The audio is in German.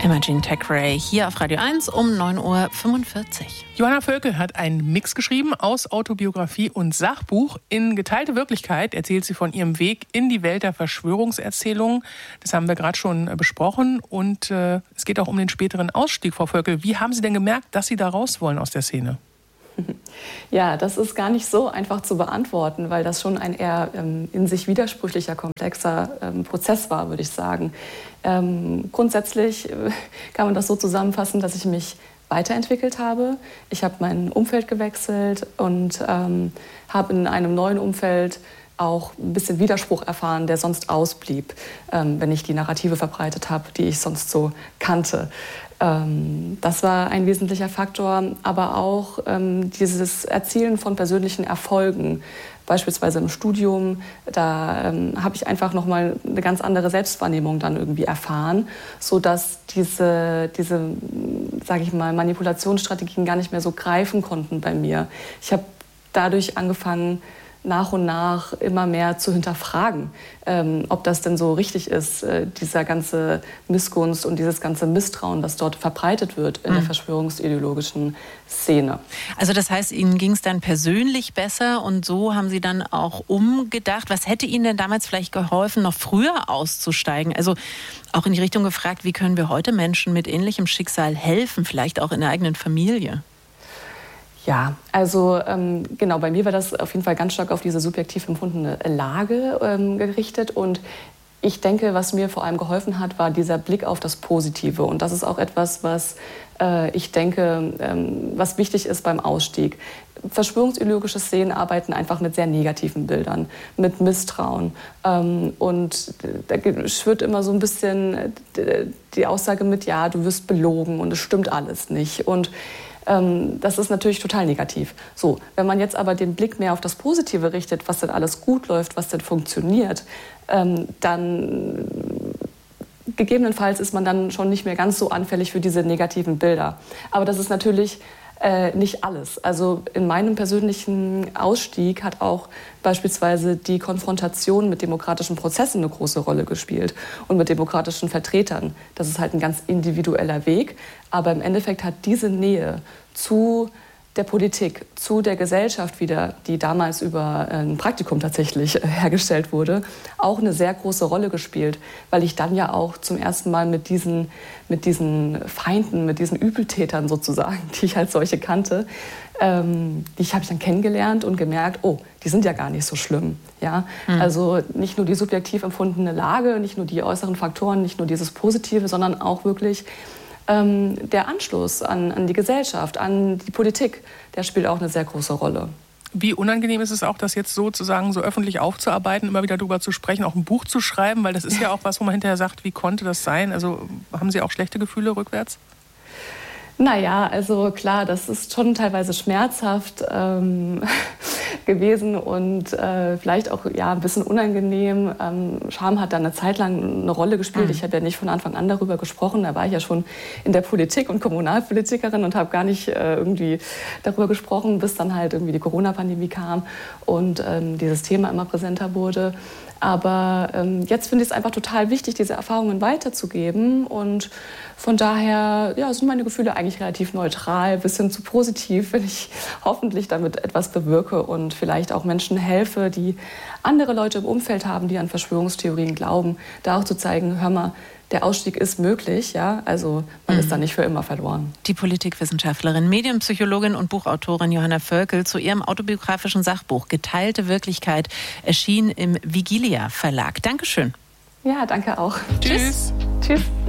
Imogene Thackeray hier auf Radio 1 um 9.45 Uhr. Johanna Völkel hat einen Mix geschrieben aus Autobiografie und Sachbuch. In Geteilte Wirklichkeit erzählt sie von ihrem Weg in die Welt der Verschwörungserzählungen. Das haben wir gerade schon besprochen. Und es geht auch um den späteren Ausstieg, Frau Völkel. Wie haben Sie denn gemerkt, dass Sie da raus wollen aus der Szene? Ja, das ist gar nicht so einfach zu beantworten, weil das schon ein eher in sich widersprüchlicher, komplexer Prozess war, würde ich sagen. Grundsätzlich kann man das so zusammenfassen, dass ich mich weiterentwickelt habe. Ich habe mein Umfeld gewechselt und habe in einem neuen Umfeld auch ein bisschen Widerspruch erfahren, der sonst ausblieb, wenn ich die Narrative verbreitet habe, die ich sonst so kannte. Das war ein wesentlicher Faktor, aber auch dieses Erzielen von persönlichen Erfolgen. Beispielsweise im Studium, da habe ich einfach nochmal eine ganz andere Selbstwahrnehmung dann irgendwie erfahren, sodass diese sage ich mal, Manipulationsstrategien gar nicht mehr so greifen konnten bei mir. Ich habe dadurch angefangen, nach und nach immer mehr zu hinterfragen, ob das denn so richtig ist, dieser ganze Missgunst und dieses ganze Misstrauen, das dort verbreitet wird in der verschwörungsideologischen Szene. Also das heißt, Ihnen ging es dann persönlich besser und so haben Sie dann auch umgedacht. Was hätte Ihnen denn damals vielleicht geholfen, noch früher auszusteigen? Also auch in die Richtung gefragt, wie können wir heute Menschen mit ähnlichem Schicksal helfen, vielleicht auch in der eigenen Familie? Ja, also genau, bei mir war das auf jeden Fall ganz stark auf diese subjektiv empfundene Lage gerichtet und ich denke, was mir vor allem geholfen hat, war dieser Blick auf das Positive und das ist auch etwas, was ich denke, was wichtig ist beim Ausstieg. Verschwörungsideologische Szenen arbeiten einfach mit sehr negativen Bildern, mit Misstrauen und da schwirrt immer so ein bisschen die Aussage mit, ja, du wirst belogen und es stimmt alles nicht und das ist natürlich total negativ. So, wenn man jetzt aber den Blick mehr auf das Positive richtet, was denn alles gut läuft, was denn funktioniert, dann gegebenenfalls ist man dann schon nicht mehr ganz so anfällig für diese negativen Bilder. Aber das ist natürlich nicht alles. Also in meinem persönlichen Ausstieg hat auch beispielsweise die Konfrontation mit demokratischen Prozessen eine große Rolle gespielt und mit demokratischen Vertretern. Das ist halt ein ganz individueller Weg, aber im Endeffekt hat diese Nähe zu der Politik, zu der Gesellschaft wieder, die damals über ein Praktikum tatsächlich hergestellt wurde, auch eine sehr große Rolle gespielt, weil ich dann ja auch zum ersten Mal mit diesen Feinden, mit diesen Übeltätern sozusagen, die ich als solche kannte, die habe ich dann kennengelernt und gemerkt, oh, die sind ja gar nicht so schlimm. Ja? Also nicht nur die subjektiv empfundene Lage, nicht nur die äußeren Faktoren, nicht nur dieses Positive, sondern auch wirklich der Anschluss an die Gesellschaft, an die Politik, der spielt auch eine sehr große Rolle. Wie unangenehm ist es auch, das jetzt sozusagen so öffentlich aufzuarbeiten, immer wieder darüber zu sprechen, auch ein Buch zu schreiben, weil das ist ja auch was, wo man hinterher sagt, wie konnte das sein? Also haben Sie auch schlechte Gefühle rückwärts? Naja, also klar, das ist schon teilweise schmerzhaft gewesen und vielleicht auch ein bisschen unangenehm. Scham hat dann eine Zeit lang eine Rolle gespielt. Ich habe ja nicht von Anfang an darüber gesprochen. Da war ich ja schon in der Politik und Kommunalpolitikerin und habe gar nicht irgendwie darüber gesprochen, bis dann halt irgendwie die Corona-Pandemie kam und dieses Thema immer präsenter wurde. Aber jetzt finde ich es einfach total wichtig, diese Erfahrungen weiterzugeben. Und von daher sind meine Gefühle eigentlich relativ neutral, bis hin zu positiv, wenn ich hoffentlich damit etwas bewirke und vielleicht auch Menschen helfe, die andere Leute im Umfeld haben, die an Verschwörungstheorien glauben, da auch zu zeigen, hör mal, der Ausstieg ist möglich, ja, also man ist da nicht für immer verloren. Die Politikwissenschaftlerin, Medienpsychologin und Buchautorin Johanna Völkel zu ihrem autobiografischen Sachbuch Geteilte Wirklichkeit erschien im Vigilia Verlag. Dankeschön. Ja, danke auch. Tschüss. Tschüss.